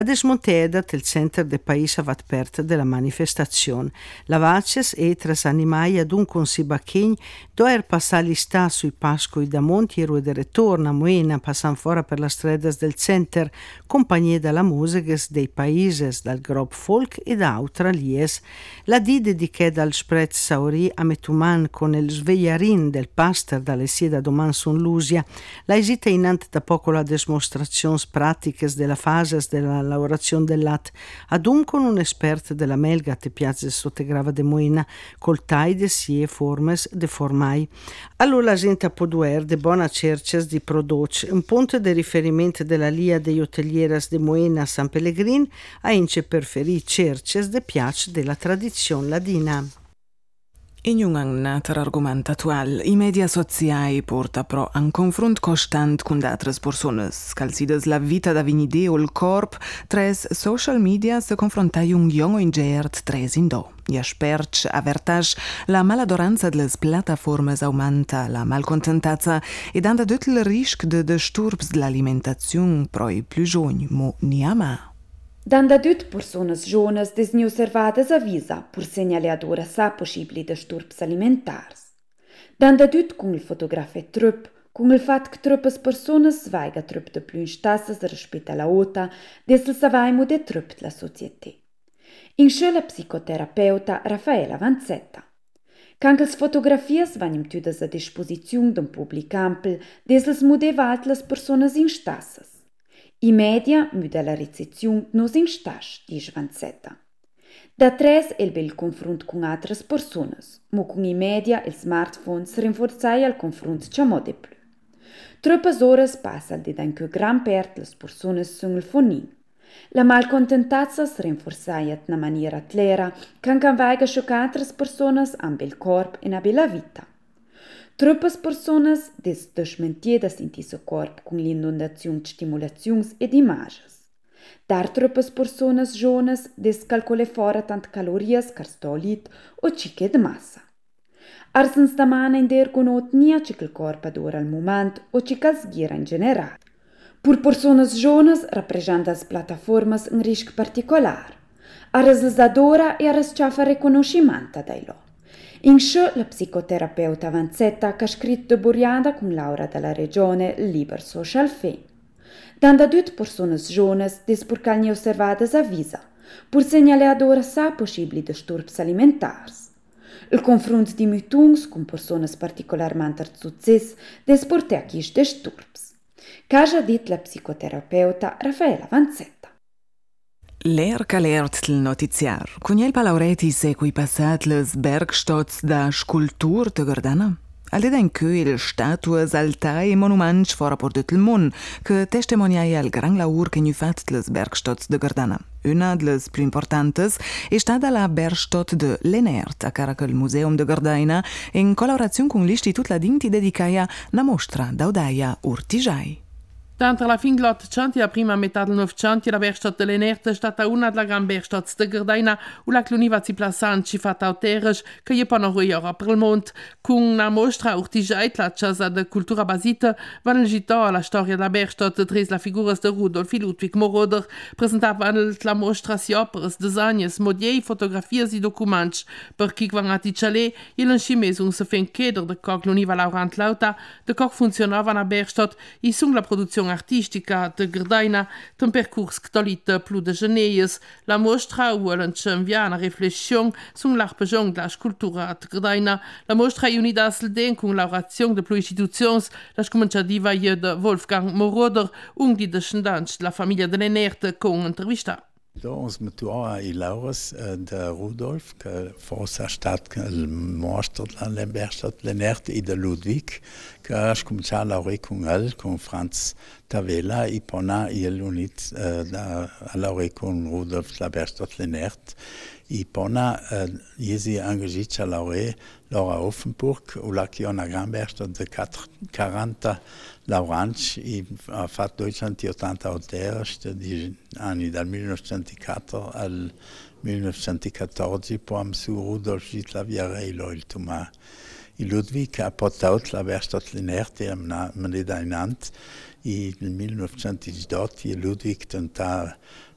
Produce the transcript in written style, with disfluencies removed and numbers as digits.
Desmontedat il center de país avat pert della manifestazione. La vaces e tras animai ad un consibachegn doer passar l'istà sui pascoi da Montiero e de retorno a Moena, passan fora per la stredas del center, compagnie dalla musiches dei paises, dal grob folk e da autra lies. La di dediché dal sprez saurì a Metuman con il svegliarin del paster dalle sieda doman sun Lusia, la esita inant da poco la demonstrazioni pratiche della fases della lavorazione dell'at, ad un con un esperto della melga te piazze sottegrava de Moena, col tai de sie formes de formai. Allora la gente può duer de bona cerces di prodoc, un punto di riferimento della lia dei hotelieras de Moena a San Pellegrin, a ince preferì cerces de piace della tradizione ladina. In un altro argomento attuale, i media sociali porta però un confronto costante con altre persone, calcidas la vita da vinide o il corpo, tres social media se confrontai un young ingert tres in do. I esperti avvertagi la maladoranza delle piattaforme aumenta la malcontentezza e dando tutto il rischio di disturbi dell'alimentazione per i più giovani, ma niama. Danda dut personas jonas desni osservadas avisa pur segnaleadora sa possibili disturbs alimentars. Danda dut cun il fotografe trup, cun il fat che truppas personas svaiga trup de plü instassas rispetto alla ota, desel savaimu de trup la società. In la psicoterapeuta Raffaella Vanzetta. Cancas fotografias vanim tüdas a disposizione d'un public ampel, desels mudevalt las personas instassas. I media müda la riceziun nos instasch, dice Vanzetta. Da tres el bel confrunt con altres personas, mo con i media il smartphones rinforzai al confrunt ciamo de plü. Troppas oras passa de dan che gran pert las personas sun il fonin. La malcontentazza rinforzai na maniera clara, can vaiga sciocatras personas am bel corp e na bella vita. Troppas personas des desmentiedas in tiso corp con l'inundazione de stimulazions ed images. Dar troppas personas jonas des calcole fora tant calorias car stolit o ciche de massa. Arsens da mana in der gonot nia cikel corp adora al moment o cicals gira in general. Pur personas jonas rappresentas plataformas un risc particolar. Aras les adora e aras ciafa riconoscimenta dai lo. In la psicoterapeuta Vanzetta che ha scritto Buriada con laurea dalla regione Liber Social Fe. Danda dut personas jonas des purcalni osservadas avisa, pur segnaleadora sa possibili disturbs alimentars. Il confrunt di mutungs con personas particolarmente ar success des porte a chis disturbs. Caja dit la psicoterapeuta Raffaella Vanzetta. L'erca l'ert del notiziar. Cuniel Palaureti segui passat les Bergstotts da scultur te Gardana? Alde in il statues, altai e monuments fora por tot il món, que testimoniai al gran laur che nu fat les Bergstotts de Gardana. Una de les più importantes è stata la Bergstott de Lenert, a cara che il Museum de Gardaina, in collaborazione con l'Istitut Ladinti dedicaia una mostra d'audaia urtigiai. Tanto alla fin dell'Ottocento e la prima metà del Novecento la Bergstott de Lenert è stata una delle grandi Bergstotts de Gardaina u la cluniva si plasan ci fa tauteres che je panoruiora per il mondo con una mostra urtigiait la casa de cultura basita van il gito la storia della Bergstott de tres la figuras de Rudolf e Ludwig Moroder presentava la mostra si operas, disegnes, modiei, fotografias e documents per chi van a ticciale e l'enximes un se fen cheder de co cluniva Laurent Lauta de co funzionava na Bergstott e sun la produzione artistica de Gardaina, un percurs che tolita più de geneies, la mostra vuole incendiare una riflessione sull'arpegione della scultura de Gardaina, la mostra è unita al den con l'aurazione de più istituzioni, la scominciativa è de Wolfgang Moroder, un di descendanti della famiglia de Lenert, con un'intervista. Ons metua i Laurens de Rudolf, que forse ha stat il mostro della Bergstott Lenert e de Ludwig, che ha cominciato a lavorare con lui, con Franz Tavella, e poi il unit a lavorare con Rudolf la Bergstott Lenert. E poi si è engagiato a lavorare a Offenburg, où là qui a una grande Bergstott de 40 lauranci e ha fatto 280 hotels di anni dal 1904 al 1914 poi su Rudolf Gitlaviarello il Tuma. E Ludwig ha portato la Bergstott Lenert e me l'ha dato e nel 1918 Ludwig tenta